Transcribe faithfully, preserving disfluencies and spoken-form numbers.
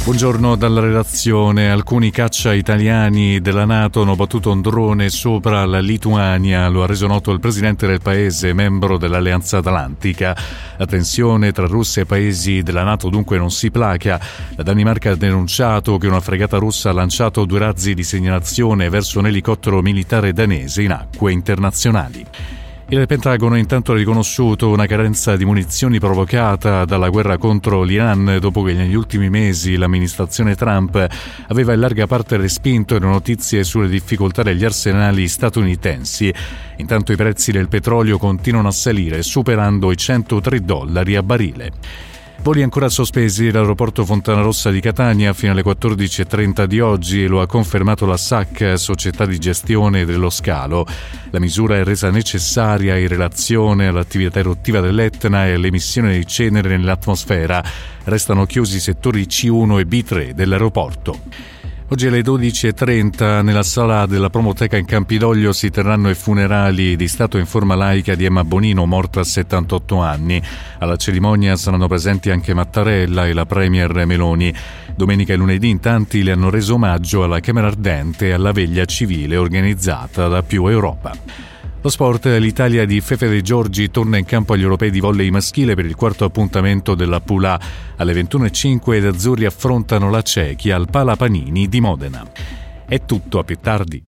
Buongiorno dalla redazione. Alcuni caccia italiani della NATO hanno battuto un drone sopra la Lituania, lo ha reso noto il presidente del paese, membro dell'Alleanza Atlantica. La tensione tra Russia e paesi della NATO dunque non si placa. La Danimarca ha denunciato che una fregata russa ha lanciato due razzi di segnalazione verso un elicottero militare danese in acque internazionali. Il Pentagono ha intanto riconosciuto una carenza di munizioni provocata dalla guerra contro l'Iran dopo che negli ultimi mesi l'amministrazione Trump aveva in larga parte respinto le notizie sulle difficoltà degli arsenali statunitensi. Intanto i prezzi del petrolio continuano a salire, superando i centotré dollari a barile. Voli ancora sospesi all'aeroporto Fontanarossa di Catania fino alle quattordici e trenta di oggi, lo ha confermato la S A C, società di gestione dello scalo. La misura è resa necessaria in relazione all'attività eruttiva dell'Etna e all'emissione di cenere nell'atmosfera. Restano chiusi i settori C uno e B tre dell'aeroporto. Oggi alle dodici e trenta nella sala della Promoteca in Campidoglio si terranno i funerali di stato in forma laica di Emma Bonino, morta a settantotto anni. Alla cerimonia saranno presenti anche Mattarella e la premier Meloni. Domenica e lunedì in tanti le hanno reso omaggio alla Camera Ardente e alla veglia civile organizzata da Più Europa. Lo sport, l'Italia di Fefe De Giorgi torna in campo agli europei di volley maschile per il quarto appuntamento della Pool A. Alle ventuno e cinque gli azzurri affrontano la Cechia al Pala Panini di Modena. È tutto, a più tardi.